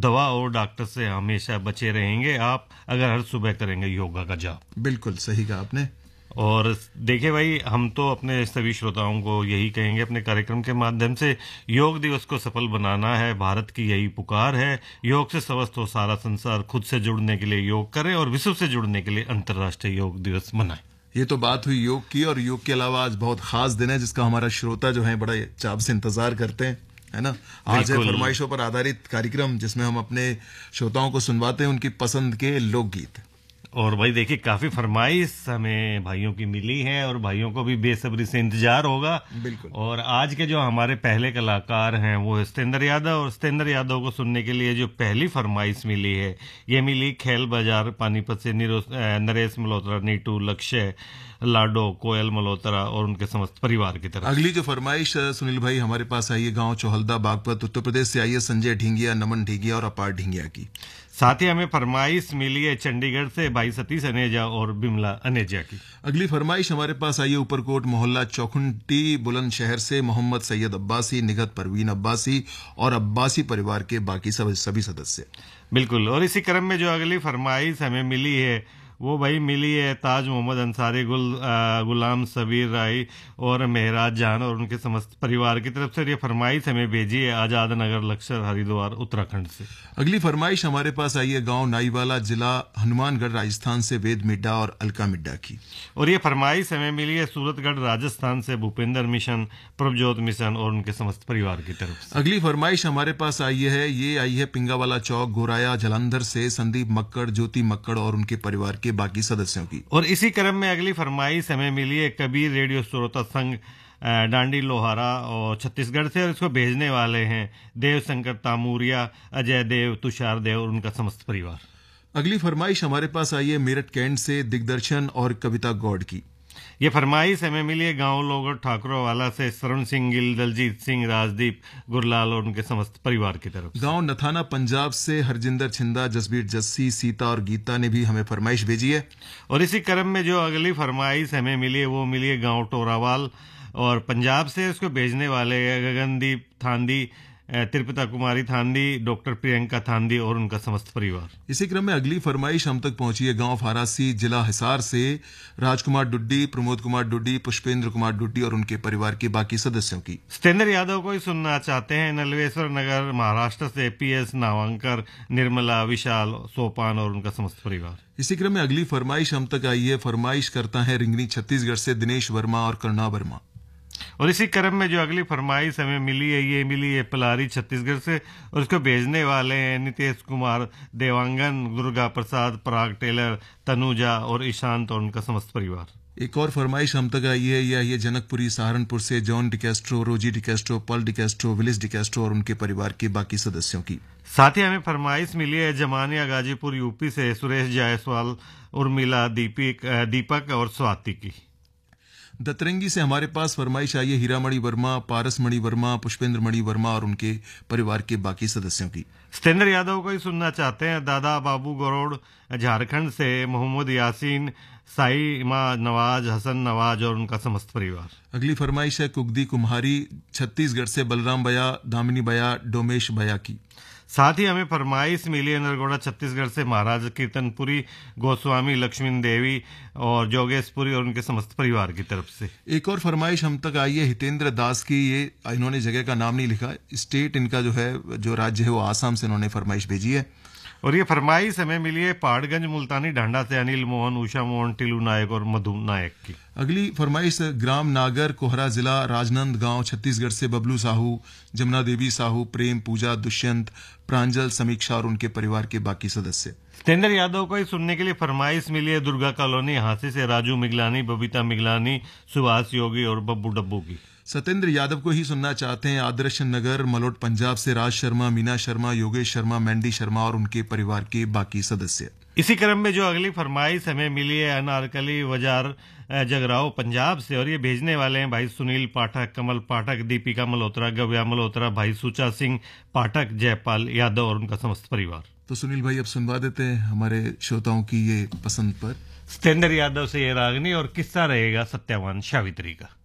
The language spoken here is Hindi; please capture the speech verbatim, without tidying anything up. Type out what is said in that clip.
दवा और डॉक्टर से हमेशा बचे रहेंगे आप अगर हर सुबह करेंगे योगा का जाप। बिल्कुल सही कहा आपने। और देखिए भाई, हम तो अपने सभी श्रोताओं को यही कहेंगे अपने कार्यक्रम के माध्यम से, योग दिवस को सफल बनाना है, भारत की यही पुकार है। योग से स्वस्थ हो सारा संसार, खुद से जुड़ने के लिए योग करें और विश्व से जुड़ने के लिए अंतर्राष्ट्रीय योग दिवस मनाएं। ये तो बात हुई योग की, और योग के अलावा आज बहुत खास दिन है जिसका हमारा श्रोता जो है बड़ा चाव से इंतजार करते हैं, है ना। आज है फरमाइशों पर आधारित कार्यक्रम जिसमें हम अपने श्रोताओं को सुनवाते हैं उनकी पसंद के लोकगीत। और भाई देखिए, काफी फरमाइश हमें भाइयों की मिली है और भाइयों को भी बेसब्री से इंतजार होगा। बिल्कुल। और आज के जो हमारे पहले कलाकार हैं वो सतेंद्र यादव, और सतेंद्र यादव को सुनने के लिए जो पहली फरमाइश मिली है ये मिली खेल बाजार पानीपत से नरेश मल्होत्रा, नीटू, लक्ष्य, लाडो, कोयल मल्होत्रा और उनके समस्त परिवार की तरफ। अगली जो फरमाइश सुनील भाई हमारे पास आई है गांव चौहल्दा बागपत उत्तर प्रदेश से आई है संजय ढींगिया, नमन ढींगिया और अपार ढींगिया की। साथ ही हमें फरमाइश मिली है चंडीगढ़ से भाई सतीश अनेजा और बिमला अनेजा की। अगली फरमाइश हमारे पास आई है ऊपरकोट मोहल्ला चौखुंटी बुलंदशहर से मोहम्मद सैयद अब्बासी, निगत परवीन अब्बासी और अब्बासी परिवार के बाकी सभी सदस्य। बिल्कुल। और इसी क्रम में जो अगली फरमाइश हमें मिली है वो भाई मिली है ताज मोहम्मद अंसारी, गुल आ, गुलाम सबीर राय और मेहराज जान और उनके समस्त परिवार की तरफ से। ये फरमाइश हमें भेजी है आजाद नगर लक्सर हरिद्वार उत्तराखंड से। अगली फरमाइश हमारे पास आई है गांव नाईवाला जिला हनुमानगढ़ राजस्थान से वेद मिड्डा और अलका मिड्डा की। और ये फरमाइश हमें मिली है सूरतगढ़ राजस्थान से भूपेंद्र मिशन, प्रभजोत मिशन और उनके समस्त परिवार की तरफ से। अगली फरमाइश हमारे पास आई है, ये आई है पिंगावाला चौक गोराया जलंधर से संदीप मक्कड़, ज्योति मक्कड़ और उनके परिवार के बाकी सदस्यों की। और इसी क्रम में अगली फरमाइश हमें मिली है कबीर रेडियो श्रोता संघ डांडी लोहारा और छत्तीसगढ़ से, और इसको भेजने वाले हैं देव शंकर तामूरिया, अजय देव, तुषार देव और उनका समस्त परिवार। अगली फरमाइश हमारे पास आई है मेरठ कैंट से दिग्दर्शन और कविता गौड़ की। ये फरमाइश हमें मिली है गांव लोगों ठाकुरवाला से श्रवण सिंह गिल, दलजीत सिंह, राजदीप, गुरलाल और उनके समस्त परिवार की तरफ। गांव नथाना पंजाब से हरजिंदर छिंदा, जसबीर जस्सी, सीता और गीता ने भी हमें फरमाइश भेजी है। और इसी क्रम में जो अगली फरमाइश हमें मिली है वो मिली है गांव टोरावाल और पंजाब से। उसको भेजने वाले गगनदीप थांदी, तिरुपता कुमारी थांदी, डॉक्टर प्रियंका थांदी और उनका समस्त परिवार। इसी क्रम में अगली फरमाइश हम तक पहुंची है गांव फारासी जिला हिसार से राजकुमार डुड्डी, प्रमोद कुमार डुड्डी, पुष्पेंद्र कुमार डुड्डी और उनके परिवार के बाकी सदस्यों की। सतेंद्र यादव को ही सुनना चाहते हैं नलवेश्वर नगर महाराष्ट्र से पी एस नावांकर, निर्मला, विशाल, सोपान और उनका समस्त परिवार। इसी क्रम में अगली फरमाइश हम तक आई है, फरमाइश करता है रिंगनी छत्तीसगढ़ से दिनेश वर्मा और करुणा वर्मा। और इसी क्रम में जो अगली फरमाइश हमें मिली है ये मिली है पलारी छत्तीसगढ़ से, और उसको भेजने वाले हैं नितेश कुमार, देवांगन, दुर्गा प्रसाद, पराग टेलर, तनुजा और ईशांत और उनका समस्त परिवार। एक और फरमाइश हम तक आई है, यह ये जनकपुरी सहारनपुर से जॉन डिकेस्ट्रो, रोजी डिकेस्ट्रो, पल डिकेस्ट्रो, विलिस डिकेस्ट्रो और उनके परिवार के बाकी सदस्यों की। साथ ही हमें फरमाइश मिली है जमानिया गाजीपुर यूपी से सुरेश जायसवाल, उर्मिला, दीपिक दीपक और स्वाति की। दतरंगी से हमारे पास फरमाइश आई है हीरामणि वर्मा, पारसमणि वर्मा, पुष्पेंद्र मणि वर्मा और उनके परिवार के बाकी सदस्यों की। सतेंद्र यादव को ही सुनना चाहते हैं दादा बाबू गौड़ झारखंड से, मोहम्मद यासीन, साई माँ नवाज, हसन नवाज और उनका समस्त परिवार। अगली फरमाइश है कुगदी कुम्हारी छत्तीसगढ़ से बलराम बया, दामिनी बया, डोमेश बया की। साथ ही हमें फरमाइश मिली है नरगोड़ा छत्तीसगढ़ से महाराज कीर्तनपुरी, गोस्वामी लक्ष्मण देवी और जोगेशपुरी और उनके समस्त परिवार की तरफ से। एक और फरमाइश हम तक आई है हितेंद्र दास की, ये इन्होंने जगह का नाम नहीं लिखा, स्टेट इनका जो है जो राज्य है वो आसाम से इन्होंने फरमाइश भेजी है। और ये फरमाइश हमें मिली है पहाड़गंज मुल्तानी ढांडा से अनिल मोहन, उषा मोहन, टिलू नायक और मधु नायक की। अगली फरमाइश ग्राम नागर कोहरा जिला राजनंद गांव छत्तीसगढ़ से बबलू साहू, जमुना देवी साहू, प्रेम, पूजा, दुष्यंत, प्रांजल, समीक्षा और उनके परिवार के बाकी सदस्य। सतेंद्र यादव को ही सुनने के लिए फरमाइश मिली है दुर्गा कॉलोनी हांसी से राजू मिगलानी, बबीता मिगलानी, सुभाष योगी और बब्बू डब्बू की। सतेंद्र यादव को ही सुनना चाहते हैं आदर्श नगर मलोट पंजाब से राज शर्मा, मीना शर्मा, योगेश शर्मा, मैंडी शर्मा और उनके परिवार के बाकी सदस्य। इसी क्रम में जो अगली फरमाइश हमें मिली है अनारकली वजार जगराव पंजाब से, और ये भेजने वाले हैं भाई सुनील पाठक, कमल पाठक, दीपिका मल्होत्रा, गव्या मल्होत्रा, भाई सुचा सिंह पाठक, जयपाल यादव और उनका समस्त परिवार। तो सुनील भाई अब सुनवा देते हैं हमारे श्रोताओं की ये पसंद पर सतेंद्र यादव से ये रागनी और किस्सा रहेगा सत्यवान सावित्री का।